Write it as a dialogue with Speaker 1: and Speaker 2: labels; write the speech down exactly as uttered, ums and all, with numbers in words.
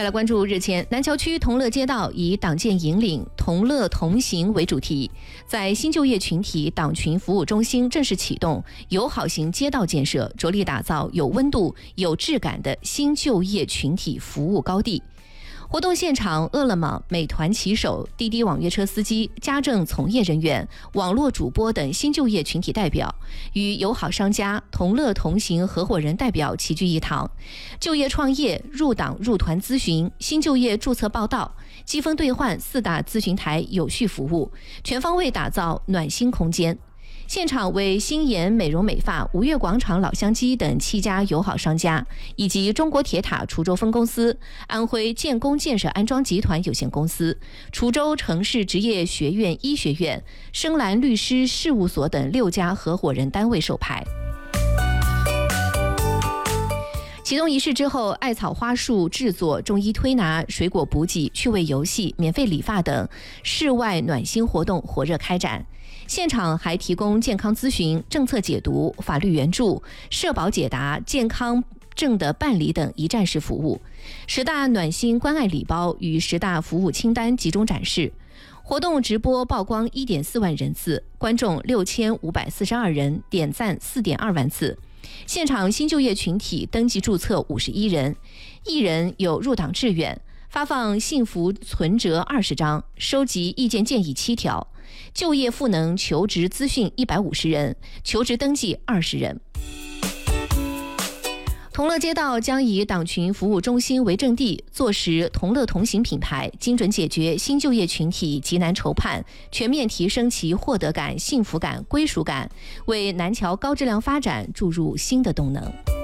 Speaker 1: 再来关注日前南桥区同乐街道以党建引领同乐同行为主题，在新就业群体党群服务中心正式启动友好型街道建设，着力打造有温度、有质感的新就业群体服务高地。活动现场，饿了么、美团骑手、滴滴网约车司机、家政从业人员、网络主播等新就业群体代表与友好商家、同乐同行合伙人代表齐聚一堂，就业创业、入党入团咨询、新就业注册报到、积分兑换四大咨询台有序服务，全方位打造暖心空间。现场为新颜美容美发、吴越广场老乡鸡等七家友好商家，以及中国铁塔滁州分公司、安徽建工建设安装集团有限公司、滁州城市职业学院医学院、深蓝律师事务所等六家合伙人单位授牌。启动仪式之后，艾草花束制作、中医推拿、水果补给、趣味游戏、免费理发等室外暖心活动火热开展。现场还提供健康咨询、政策解读、法律援助、社保解答、健康证的办理等一站式服务。十大暖心关爱礼包与十大服务清单集中展示。活动直播曝光 一点四万人次，观众六千五百四十二人，点赞 四点二万次。现场新就业群体登记注册五十一人，一人有入党志愿，发放幸福存折二十张，收集意见建议七条，就业赋能求职资讯一百五十人，求职登记二十人。同乐街道将以党群服务中心为阵地，坐实同乐同行品牌，精准解决新就业群体急难愁盼，全面提升其获得感、幸福感、归属感，为南桥高质量发展注入新的动能。